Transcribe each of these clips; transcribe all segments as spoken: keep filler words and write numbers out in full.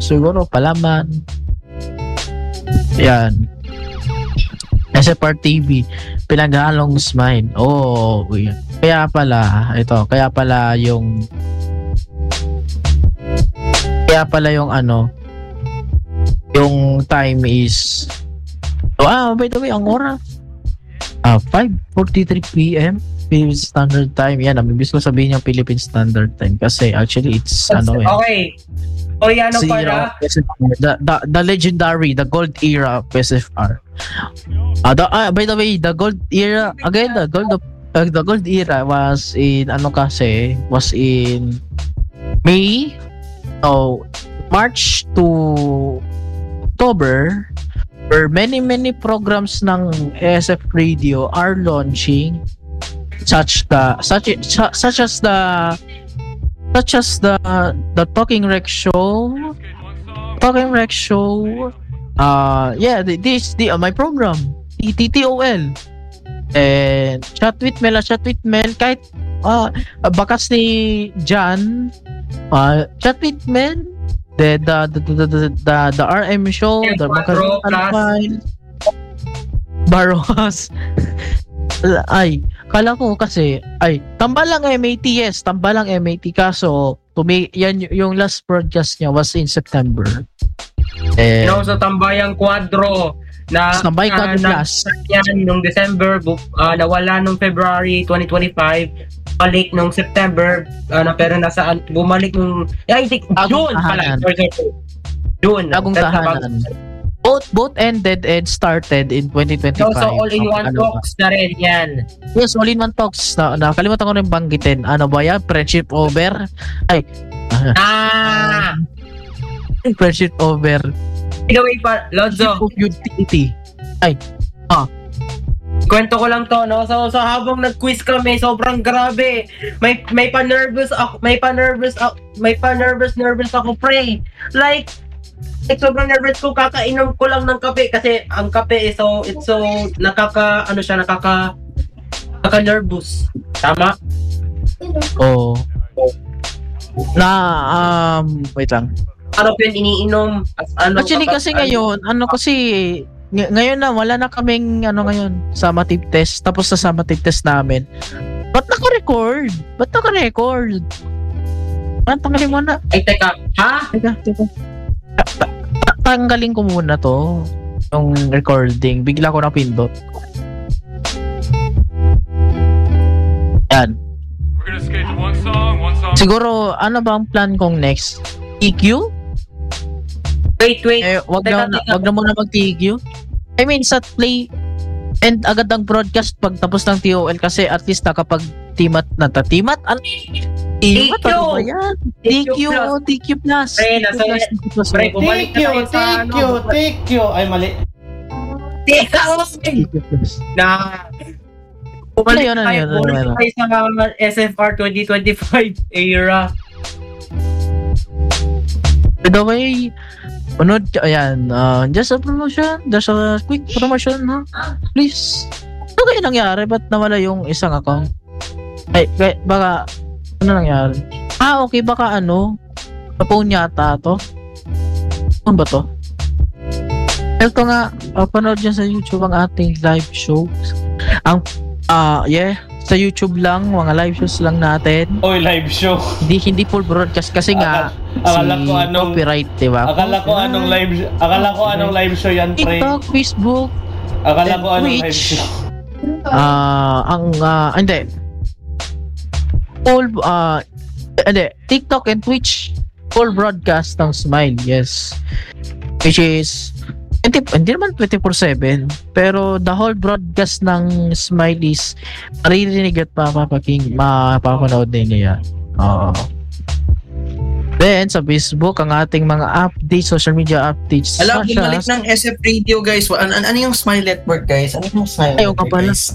siguro Palaman. Yan. S F R T V, pinaghalong Smile. Oh, yun. Kaya pala, ito, kaya pala yung kaya pala yung ano, yung time is, wow, by the way, ang oras, ah, five forty-three p.m. Philippine Standard Time. Yan, namibis ko sabihin yung Philippine Standard Time kasi actually it's, That's, ano eh. Okay. O yan ano pala? The, the, the legendary, the gold era of S F R. Uh, the, uh, by the way, the gold era, again, the gold of, uh, the gold era was in, ano kasi, was in May, oh, March to October, where many, many programs ng S F Radio are launching, such the, such, such as the, such as the the Talking Rec show, Talking Rec show, uh, yeah, this the uh, my program, T T O L, and Chat with Mel, Chat with Mel, kahit uh, bakas ni John, uh, Chat with Mel, the the the the the, the, the R M show, yeah, the Macron Baros. Ay, kala ko kasi, ay, tambalang M A T, yes, tambalang M A T, kaso, tumi, yan, y- yung last broadcast niya was in September. Eh, you know, so Tambayang Quadro, na, Tambay uh, na, yan, nung December, bu- uh, nawala nung February twenty twenty-five, balik nung September, uh, na, pero nasa, bumalik nung, I think, June pala, June. Bagong tahanan. Both both ended and started in twenty twenty-five. So, so all-in-one ano, talks na rin yan. Yes, all-in-one talks. Na, nakalimutan ko rin banggitin. Ano ba yan? Friendship over? Ay. Ah! Friendship over. Ikaw pa, Lodzo. Utility. Ay. Ah. Kwento ko lang to, no? So, so habang nag-quiz kami, sobrang grabe. May may pa-nervous ako, may pa-nervous ako, may pa-nervous nervous ako, pre. Like, like sobrang nervous ko, kakainom ko lang ng kape kasi ang kape is so it's so nakaka ano siya nakaka nakaka-nervous. Tama? Oo. Oh. Na um wait lang. Ano po yun iniinom? Ano, actually kapag, kasi ngayon, ano kasi ng- ngayon na wala na kaming ano ngayon sa Matip test. Tapos sa Matip test namin. Ba't naka-record? Ba't naka-record? Ba't tanggalin mo na? Ay, teka. Ha? Teka, teka. Ta- ta- tanggalin ko muna to yung recording. Bigla ko na pindot. Yan. We're gonna skate to one song, one song. Siguro, ano ba ang plan kong next? T Q? Wait, wait. Eh, wag Teka, na, teka. wag na muna mag-T Q. I mean, sa play and agad ang broadcast pag tapos ng T O L kasi at least nakapag timat na ta. Timat? Ano? Timat? T Q. Ano ba yan? T Q, oh, T Q plus. Pre, T Q nasa- plus, T Q plus. Pre, bumalik Thank na you, tayo sa thank ano. you, thank you. Ay, mali. Teka, T Q plus. na bumalik Ano yun, ano tayo, yun, ano bumalik yun? tayo sa S F R twenty twenty-five era. By the way, unod, ayan, uh, just a promotion, just a quick promotion, ha? Please. Ano kaya nangyari? Ba't nawala yung isang account? Ay, kaya, baka, ano nangyari? Ah, okay, baka ano, sa phone yata to. Ano ba to? Ito nga, uh, panood dyan sa YouTube ang ating live show. Ang, ah, uh, yeah, sa YouTube lang, mga live shows lang natin. Oy, live show. Hindi hindi full broadcast kasi nga Akala si ko anong- copyright, diba? Akala ko anong live akala ko anong live show yan, pre. TikTok, Facebook, Akala ko and anong live Twitch. show. Ah, ang ah, hindi. Full ah hindi, TikTok and Twitch full broadcast ng Smile, yes. Which is hindi, hindi naman twenty-four seven, pero the whole broadcast ng Smile is maririnig at mapapaking mapapanood din niya. Oo. Then sa Facebook, ang ating mga updates, social media updates. Alam, such bumalik as- ng S F Radio, guys. Ano, ano yung Smile Network, guys? Ano yung Smile Ayaw ka Network, pala. guys?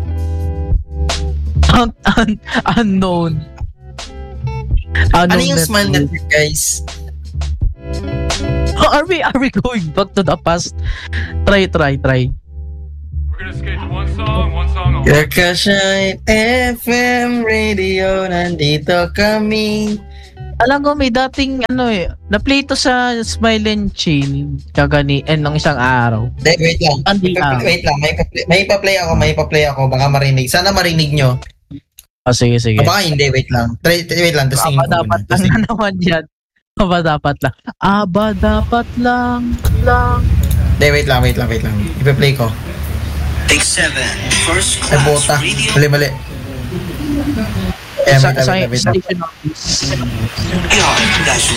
Un- un- unknown. Ano Unknown yung Smile network. Network, guys? Oh, are we are we going back to the past? Try, try, try. We're gonna skate to one song, one song. Kakashine F M Radio, nandito kami. Alam ko may dating ano eh, na-play to sa Smile and Chill kagani eh nung isang araw. Hindi, wait lang. Andi May pa- lang. Wait lang, may pa-play, may pa-play ako, may pa-play ako, baka marinig. Sana marinig nyo. Oh, sige, sige. O baka hindi, wait lang. Try, wait lang, testing Aba ko dapat muna. lang Testing. na naman yan. Aba dapat lang. Aba dapat lang. Lang. Hindi, wait lang, wait lang, wait lang. Ipa-play ko. Take seven, first Ay, class bota. radio. Mali, mali. Eh, Sa, wait lang, sa wait lang, wait lang. station office. Yard dash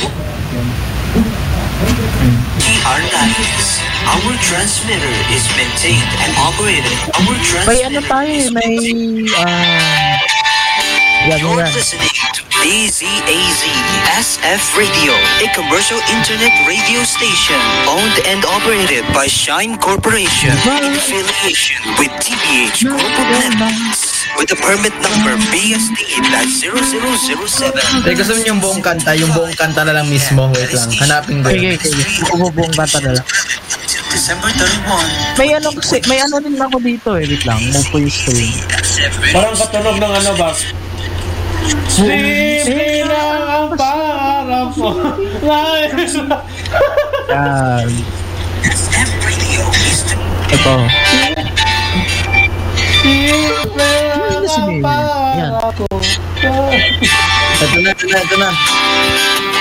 T R Lines. Our transmitter is maintained and operated. Our May ano transmitter tayo eh, is may maintained. ah yan You're yan. listening to D Z A Z S F Radio, a commercial internet radio station owned and operated by Shine Corporation in affiliation with T B H Global Networks with the permit number B S T zero zero zero seven. Eh, gusto mo yung buong kanta, yung buong kanta na lang mismo. Wait lang, hanapin ko Sige, yun. sige. Bubong kata na lang. Until December thirty-first. May ano kasi, may ano din ako dito eh. Wait lang, move ko yung screen. Parang katunog ng ano ba? Simple lang ang para po. Life. Yan. S F Radio is the Ito. Simple lang Sige. ang Yan. para po. Ito na, ito na, ito na.